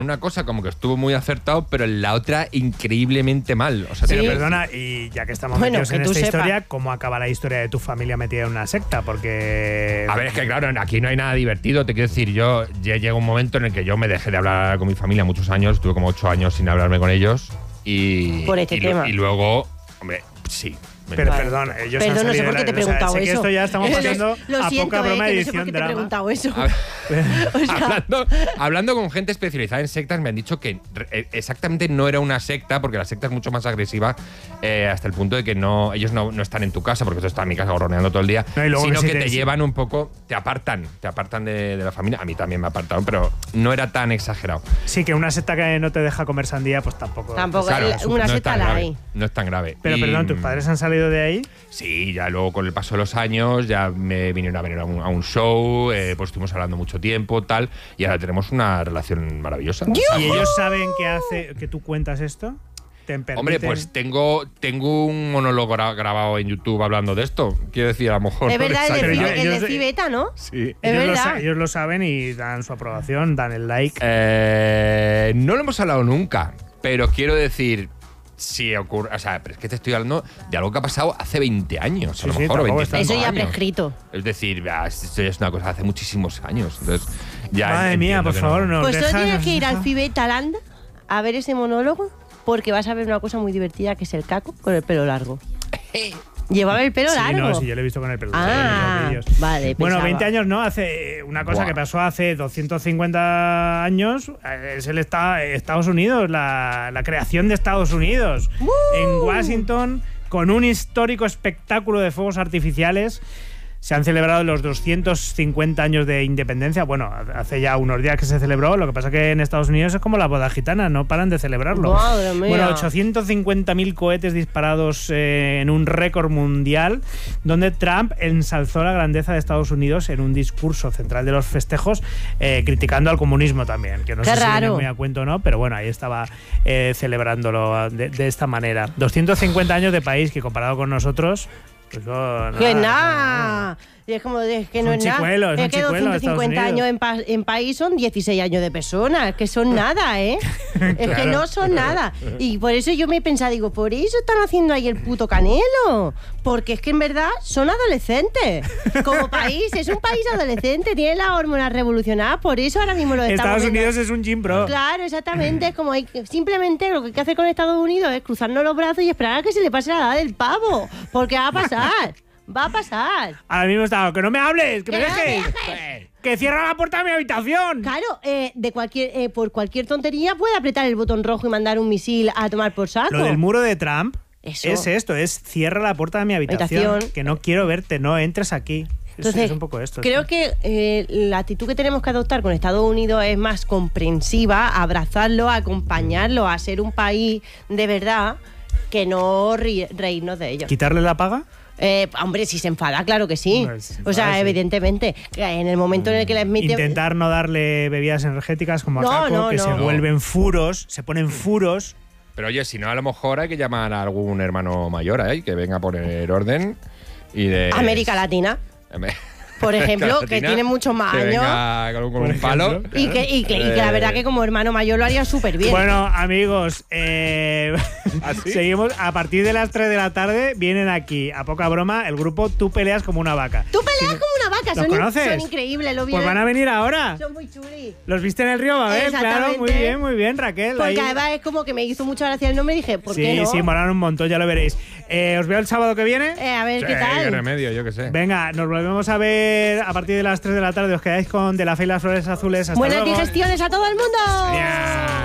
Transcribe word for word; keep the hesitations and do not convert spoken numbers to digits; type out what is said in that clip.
una cosa como que estuvo muy acertado, pero en la otra increíblemente mal. O sea, Pero sí. perdona, y ya que estamos Bueno, metidos que en tú esta sepas. historia, ¿cómo acaba la historia de tu familia metida en una secta? Porque... A ver, es que claro, aquí no hay nada divertido. Te quiero decir, yo ya llega un momento en el que yo me dejé de hablar con mi familia muchos años. Tuve como ocho años sin hablarme con ellos. Y, Por este y, tema. y luego, hombre, sí. Pero Vale. perdón, ellos Perdón, han no sé salido por de qué la- te he o sea, preguntado sé que eso. esto ya estamos Lo- pasando lo a siento, poca broma eh, de que no sé por edición qué te he drama. preguntado eso. A ver, O sea, hablando, hablando con gente especializada en sectas, me han dicho que re- exactamente no era una secta, porque la secta es mucho más agresiva, eh, hasta el punto de que no ellos no, no están en tu casa, porque tú estás en mi casa gorroneando todo el día, No, y luego sino que que si te te- llevan un poco, te apartan, te apartan de, de la familia. A mí también me apartaron, pero no era tan exagerado. Sí, que una secta que no te deja comer sandía, pues tampoco. Tampoco. Claro, la- una no es secta tan la grave, hay. no es tan grave. Pero Y, perdón, ¿tus padres han salido de ahí? Sí, ya luego con el paso de los años ya me vinieron a venir a un, a un show, eh, pues estuvimos hablando mucho tiempo, tal, y ahora tenemos una relación maravillosa. ¿Y ellos saben que hace que tú cuentas esto? ¿Te permiten? Hombre, pues tengo, tengo un monólogo gra- grabado en YouTube hablando de esto. Quiero decir, a lo mejor. Es no verdad, el de, Pero Fi- yo- el de yo- Cibeta, ¿no? Sí. Es ellos, lo verdad. sa- ellos lo saben y dan su aprobación, dan el like. Eh, no lo hemos hablado nunca, pero quiero decir. Si ocurre, o sea, pero es que te estoy hablando de algo que ha pasado hace veinte años, a lo Sí, sí, mejor, o tampoco veinticinco Eso ya años. prescrito. Es decir, ya, esto ya es una cosa de hace muchísimos años. Entonces, ya Madre mía, entiendo por que favor, no. no. Pues tú deja- tienes que ir al deja- Fibetaland a ver ese monólogo porque vas a ver una cosa muy divertida que es el caco con el pelo largo. Llevaba el pelo Sí, largo. no, sí, yo lo he visto con el pelo. Ah, en los vídeos. vale, Bueno, pensaba. veinte años no, hace una cosa Buah. que pasó hace doscientos cincuenta años, eh, es el esta- Estados Unidos, la, la creación de Estados Unidos. En Washington, con un histórico espectáculo de fuegos artificiales. Se han celebrado los doscientos cincuenta años de independencia. Bueno, hace ya unos días que se celebró. Lo que pasa que en Estados Unidos es como la boda gitana, no paran de celebrarlo. Madre mía. Bueno, ochocientos cincuenta mil cohetes disparados eh, en un récord mundial, donde Trump ensalzó la grandeza de Estados Unidos en un discurso central de los festejos, eh, criticando al comunismo también, que no Qué sé si viene raro. muy a cuento o no, pero bueno, ahí estaba eh, celebrándolo de, de esta manera. doscientos cincuenta años de país que comparado con nosotros... Pues no, Que nada, nada. Y es como de, es que no Son es nada. chicuelos, son Es que chicuelos de doscientos cincuenta Estados años en, pa- en país son dieciséis años de personas. Es que son nada, ¿eh? Es que Claro. no son nada. Y por eso yo me he pensado, digo, por eso están haciendo ahí el puto Canelo. Porque es que en verdad son adolescentes. Como país, es un país adolescente, tiene las hormonas revolucionadas, por eso ahora mismo lo estamos Estados viendo. Unidos es un gym pro. Claro, exactamente. Es como hay que- simplemente lo que hay que hacer con Estados Unidos es cruzarnos los brazos y esperar a que se le pase la edad del pavo. Porque va a pasar. Va a pasar. Ahora mismo está, que no me hables, que me Que no me dejes. dejes. Que cierra la puerta de mi habitación. Claro, eh, de cualquier, eh, por cualquier tontería puede apretar el botón rojo y mandar un misil a tomar por saco. Lo del muro de Trump Eso. es esto, es cierra la puerta de mi habitación, Habitación. que no quiero verte, no entres aquí. Es- Entonces, es un poco esto. creo sí. que eh, la actitud que tenemos que adoptar con Estados Unidos es más comprensiva, abrazarlo, acompañarlo a ser un país de verdad, que no ri- reírnos de ellos. ¿Quitarle la paga? Eh, hombre, si se enfada, claro que sí. Hombre, si se O sea, enfada, sí. evidentemente, que en el momento en el que les mete... Intentar no darle bebidas energéticas como a No, Caco, no, que no. se No. vuelven furos, se ponen furos. Pero oye, si no, a lo mejor hay que llamar a algún hermano mayor ahí que venga a poner orden y de. América Latina, América por ejemplo, que Latina, tiene muchos más que años. venga con, con Por un ejemplo. palo. Y que, y, que, y que la Eh, verdad que como hermano mayor lo haría súper bien. Bueno, amigos, eh, ¿Ah, sí? seguimos. A partir de las tres de la tarde vienen aquí, a poca broma, el grupo Tú peleas como una vaca. Tú peleas como una vaca, ¿Los son, in- conoces? son increíbles, lo vi. Pues van a venir ahora. Son muy chulis. ¿Los viste en el río Babel? Claro, Exactamente. muy bien, muy bien, Raquel. Porque ahí. además es como que me hizo mucha gracia el nombre y dije, ¿por Sí, qué no? sí, molaron un montón, ya lo veréis. Eh, ¿Os veo el sábado que viene? Eh, a ver Sí, qué qué tal. remedio, yo qué sé. Venga, nos volvemos a ver a partir de las tres de la tarde. Os quedáis con De la Fe y las Flores Azules. Hasta Buenas luego. digestiones a todo el mundo. Ya.